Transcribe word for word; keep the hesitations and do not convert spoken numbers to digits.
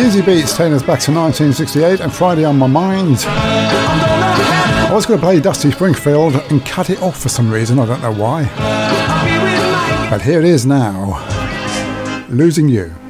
Easy Beats taking us back to nineteen sixty-eight and Friday on My Mind. I was going to play Dusty Springfield and cut it off for some reason, I don't know why. But here it is now, Losing You.